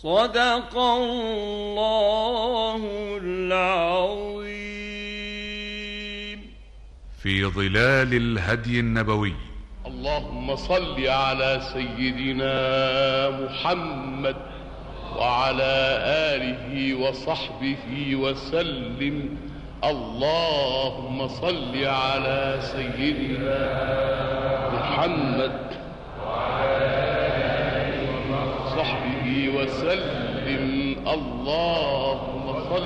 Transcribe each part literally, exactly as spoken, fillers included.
صدق الله العظيم. في ظلال الهدي النبوي. اللهم صل على سيدنا محمد وعلى آله وصحبه وسلم. اللهم صل على سيدنا محمد وعلى آله وصحبه وسلم. اللهم صل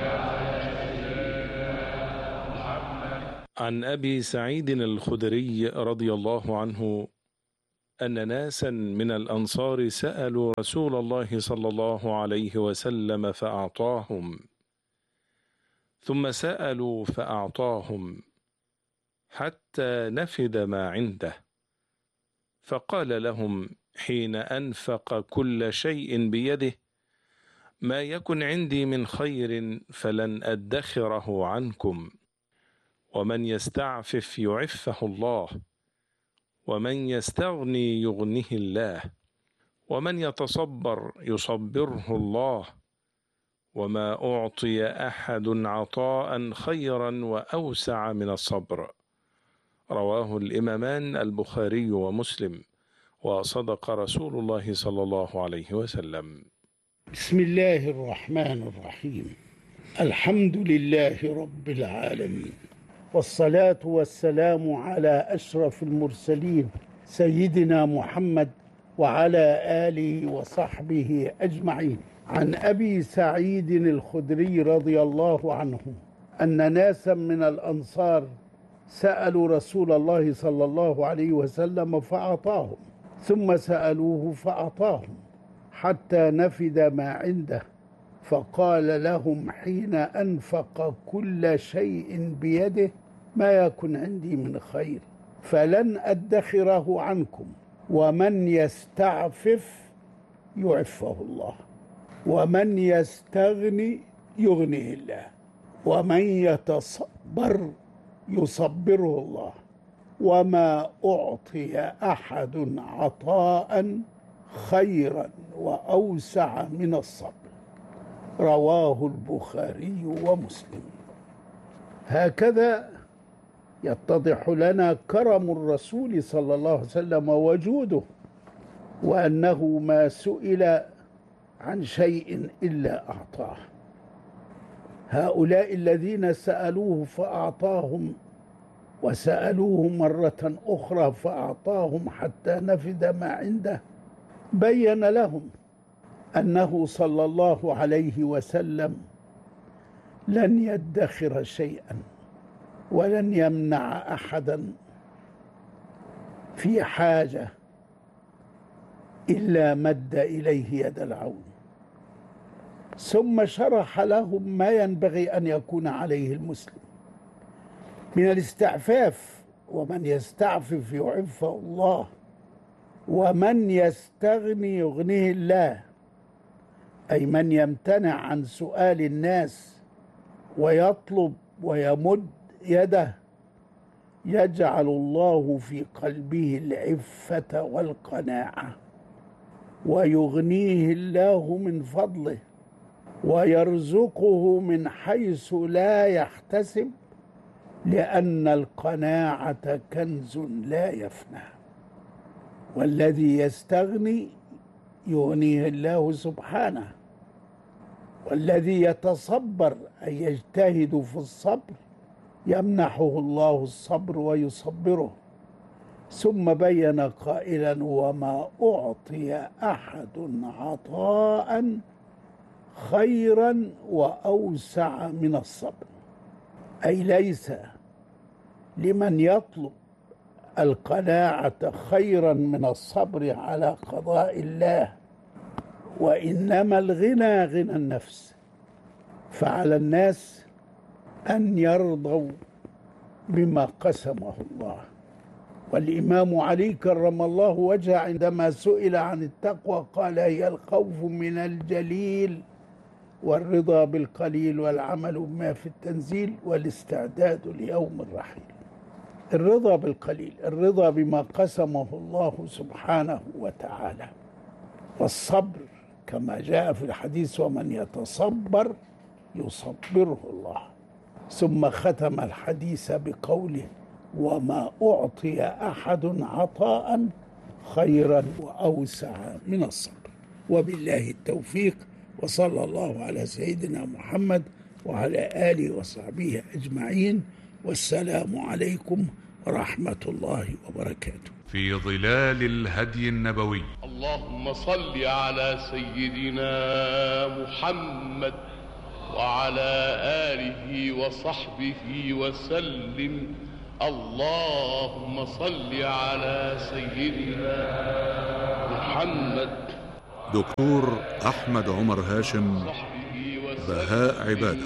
عن أبي سعيد الخدري رضي الله عنه أن ناسا من الأنصار سألوا رسول الله صلى الله عليه وسلم فأعطاهم، ثم سألوا فأعطاهم حتى نفد ما عنده، فقال لهم حين أنفق كل شيء بيده: ما يكن عندي من خير فلن أدخره عنكم، ومن يستعفف يعفه الله، ومن يستغني يغنه الله، ومن يتصبر يصبره الله، وما أعطي أحد عطاء خيرا وأوسع من الصبر. رواه الإمامان البخاري ومسلم، وصدق رسول الله صلى الله عليه وسلم. بسم الله الرحمن الرحيم. الحمد لله رب العالمين، والصلاة والسلام على أشرف المرسلين سيدنا محمد وعلى آله وصحبه أجمعين. عن أبي سعيد الخدري رضي الله عنه أن ناسا من الأنصار سألوا رسول الله صلى الله عليه وسلم فأعطاهم، ثم سألوه فأعطاهم حتى نفد ما عنده، فقال لهم حين أنفق كل شيء بيده: ما يكن عندي من خير فلن أدخره عنكم، ومن يستعفف يعفه الله، ومن يستغني يغنيه الله، ومن يتصبر يصبره الله، وما أعطي أحد عطاء خيرا وأوسع من الصبر. رواه البخاري ومسلم. هكذا يتضح لنا كرم الرسول صلى الله عليه وسلم وجوده، وأنه ما سئل عن شيء إلا أعطاه. هؤلاء الذين سألوه فأعطاهم، وسألوه مرة أخرى فأعطاهم حتى نفد ما عنده، بين لهم أنه صلى الله عليه وسلم لن يدخر شيئا ولن يمنع أحدا في حاجة إلا مد إليه يد العون. ثم شرح لهم ما ينبغي أن يكون عليه المسلم من الاستعفاف: ومن يستعفف يعفه الله، ومن يستغني يغنيه الله، أي من يمتنع عن سؤال الناس ويطلب ويمد يده يجعل الله في قلبه العفة والقناعة، ويغنيه الله من فضله، ويرزقه من حيث لا يحتسب، لأن القناعة كنز لا يفنى. والذي يستغني يغنيه الله سبحانه، والذي يتصبر أي يجتهد في الصبر يمنحه الله الصبر ويصبره. ثم بين قائلا: وما أعطي أحد عطاء خيرا وأوسع من الصبر، أي ليس لمن يطلب القناعة خيرا من الصبر على قضاء الله، وإنما الغنى غنى النفس. فعلى الناس أن يرضوا بما قسمه الله. والإمام علي كرم الله وجهه عندما سئل عن التقوى قال: هي الخوف من الجليل، والرضا بالقليل، والعمل بما في التنزيل، والاستعداد ليوم الرحيل. الرضا بالقليل، الرضا بما قسمه الله سبحانه وتعالى، والصبر كما جاء في الحديث: ومن يتصبر يصبره الله. ثم ختم الحديث بقوله: وما أعطي أحد عطاء خيرا وأوسع من الصبر. وبالله التوفيق، وصلى الله على سيدنا محمد وعلى آله وصحبه أجمعين، والسلام عليكم ورحمة الله وبركاته. في ظلال الهدي النبوي. اللهم صل على سيدنا محمد وعلى آله وصحبه وسلم. اللهم صل على سيدنا محمد. دكتور أحمد عمر هاشم، بهاء عبادة.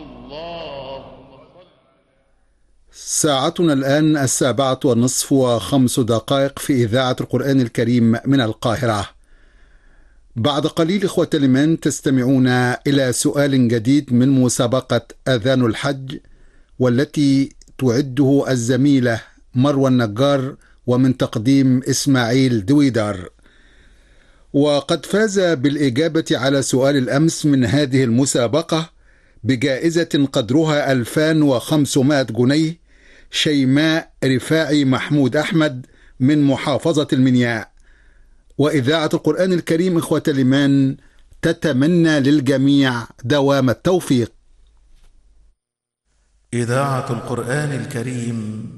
ساعتنا الآن السابعة والنصف وخمس دقائق في إذاعة القرآن الكريم من القاهرة. بعد قليل إخوة الإيمان تستمعون إلى سؤال جديد من مسابقة أذان الحج، والتي تعده الزميلة مروى النجار ومن تقديم إسماعيل دويدار. وقد فاز بالإجابة على سؤال الأمس من هذه المسابقة بجائزة قدرها ألفين وخمسمائة جنيه شيماء رفاعي محمود أحمد من محافظة المنيا. وإذاعة القرآن الكريم إخوة الإيمان تتمنى للجميع دوام التوفيق. إذاعة القرآن الكريم